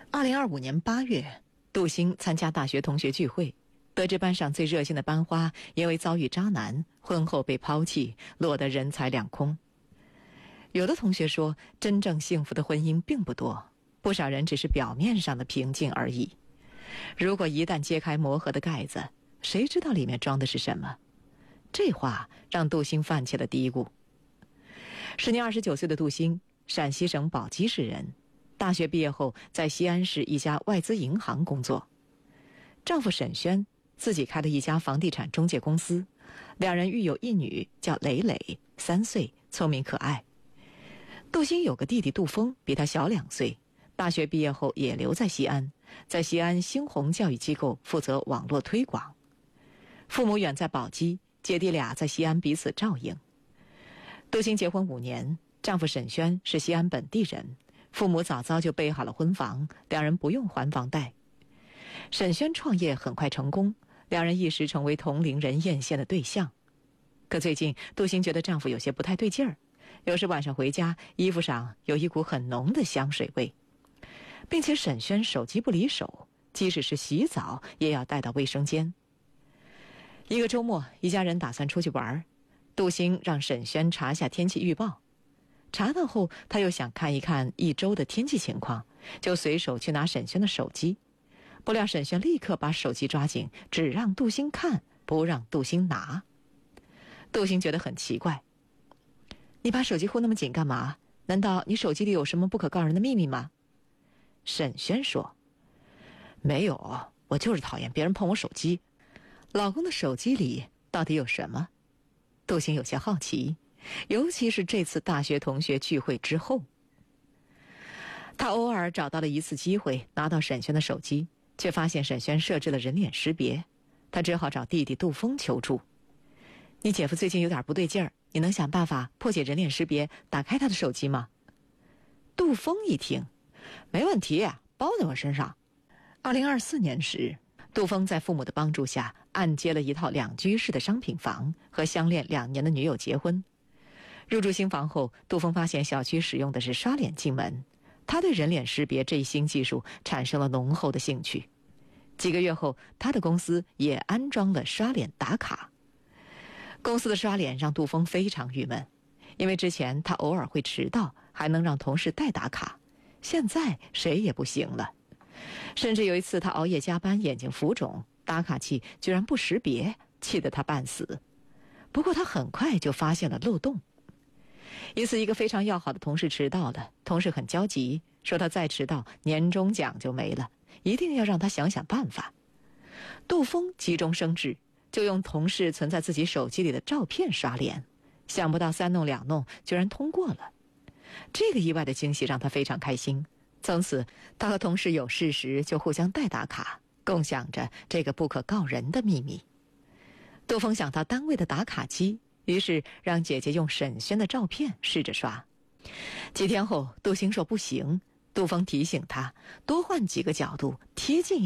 2025年8月，杜兴参加大学同学聚会，得知班上最热心的班花因为遭遇渣男，婚后被抛弃，落得人财两空。有的同学说，真正幸福的婚姻并不多，不少人只是表面上的平静而已。如果一旦揭开魔盒的盖子，谁知道里面装的是什么？这话让杜兴泛起了嘀咕。时年29岁的杜兴，陕西省宝鸡市人，大学毕业后在西安市一家外资银行工作。丈夫沈轩自己开了一家房地产中介公司，两人育有一女，叫蕾蕾，3岁，聪明可爱。杜兴有个弟弟杜峰，比他小2岁，大学毕业后也留在西安，在西安星宏教育机构负责网络推广。父母远在宝鸡，姐弟俩在西安彼此照应。杜兴结婚5年，丈夫沈轩是西安本地人，父母早早就备好了婚房，两人不用还房贷。沈轩创业很快成功，两人一时成为同龄人艳羡的对象。可最近杜兴觉得丈夫有些不太对劲儿，有时晚上回家，衣服上有一股很浓的香水味，并且沈轩手机不离手，即使是洗澡也要带到卫生间。一个周末，一家人打算出去玩，杜兴让沈轩查下天气预报。查到后，他又想看一看一周的天气情况，就随手去拿沈轩的手机。不料沈轩立刻把手机抓紧，只让杜兴看，不让杜兴拿。杜兴觉得很奇怪，你把手机护那么紧干嘛？难道你手机里有什么不可告人的秘密吗？沈轩说，没有，我就是讨厌别人碰我手机。老公的手机里到底有什么？杜兴有些好奇，尤其是这次大学同学聚会之后。他偶尔找到了一次机会，拿到沈轩的手机，却发现沈轩设置了人脸识别，他只好找弟弟杜峰求助。你姐夫最近有点不对劲儿，你能想办法破解人脸识别，打开他的手机吗？杜峰一听，没问题，包在我身上。2024年时，杜峰在父母的帮助下按揭了一套2居室的商品房，和相恋2年的女友结婚。入住新房后，杜峰发现小区使用的是刷脸进门，他对人脸识别这一新技术产生了浓厚的兴趣。几个月后，他的公司也安装了刷脸打卡。公司的刷脸让杜峰非常郁闷，因为之前他偶尔会迟到，还能让同事代打卡，现在谁也不行了。甚至有一次他熬夜加班，眼睛浮肿，打卡器居然不识别，气得他半死。不过他很快就发现了漏洞。一次，一个非常要好的同事迟到了，同事很焦急，说他再迟到年终奖就没了，一定要让他想想办法。杜峰急中生智，就用同事存在自己手机里的照片刷脸，想不到3弄2弄居然通过了。这个意外的惊喜让他非常开心，从此他和同事有事时就互相代打卡，共享着这个不可告人的秘密。杜峰想到单位的打卡机，于是让姐姐用沈轩的照片试着刷。几天后，杜兴说不行，杜峰提醒他多换几个角度，贴近